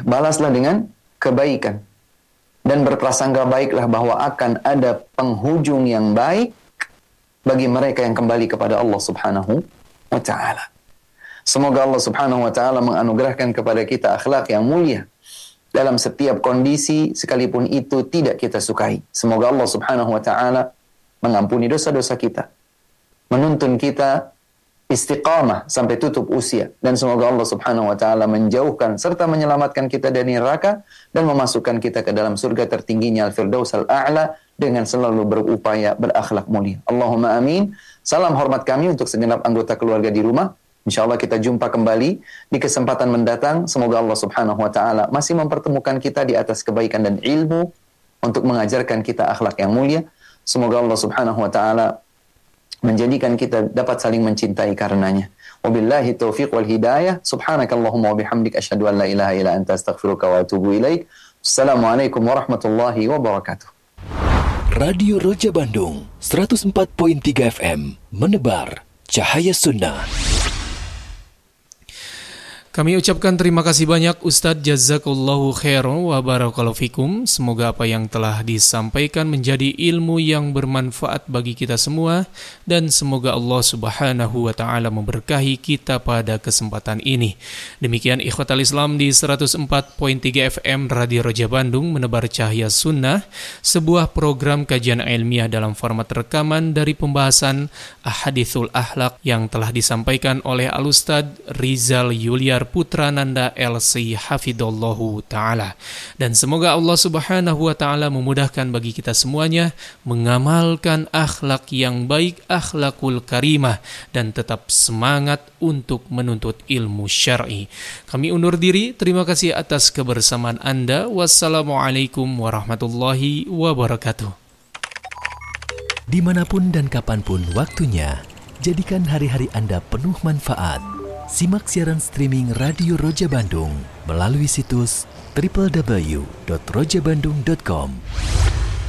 balaslah dengan kebaikan. Dan berprasangka baiklah bahwa akan ada penghujung yang baik bagi mereka yang kembali kepada Allah Subhanahu wa ta'ala. Semoga Allah Subhanahu wa ta'ala menganugerahkan kepada kita akhlak yang mulia dalam setiap kondisi, sekalipun itu tidak kita sukai. Semoga Allah Subhanahu wa ta'ala mengampuni dosa-dosa kita, menuntun kita istiqamah sampai tutup usia, dan semoga Allah Subhanahu wa ta'ala menjauhkan serta menyelamatkan kita dari neraka dan memasukkan kita ke dalam surga tertingginya Al-Firdaus Al-A'la dengan selalu berupaya berakhlak mulia. Allahumma amin. Salam hormat kami untuk segenap anggota keluarga di rumah. InsyaAllah kita jumpa kembali di kesempatan mendatang. Semoga Allah Subhanahu wa ta'ala masih mempertemukan kita di atas kebaikan dan ilmu untuk mengajarkan kita akhlak yang mulia. Semoga Allah Subhanahu wa ta'ala menjadikan kita dapat saling mencintai karenanya. Wabillahi taufiq wal hidayah. Subhanakallahumma wa bihamdik asyhadu an la ilaha illa anta astaghfiruka wa atubu ilaik. Assalamualaikum warahmatullahi wabarakatuh. Radio Roja Bandung 104.3 FM menebar cahaya sunnah. Kami ucapkan terima kasih banyak Ustadz Jazakallahu khairan wa barakallahu fikum. Semoga apa yang telah disampaikan menjadi ilmu yang bermanfaat bagi kita semua, dan semoga Allah Subhanahu wa ta'ala memberkahi kita pada kesempatan ini. Demikian ikhwatal Islam di 104.3 FM Radio Roja Bandung menebar cahaya sunnah, sebuah program kajian ilmiah dalam format rekaman dari pembahasan Ahadithul Akhlak yang telah disampaikan oleh Al-Ustadz Rizal Yuliar Putra Nanda LC Hafidullahu Ta'ala. Dan semoga Allah Subhanahu wa ta'ala memudahkan bagi kita semuanya mengamalkan akhlak yang baik, akhlakul karimah, dan tetap semangat untuk menuntut ilmu syar'i. Kami undur diri, terima kasih atas kebersamaan Anda. Wassalamualaikum warahmatullahi wabarakatuh. Dimanapun dan kapanpun waktunya, jadikan hari-hari Anda penuh manfaat. Simak siaran streaming Radio Roja Bandung melalui situs www.rojabandung.com.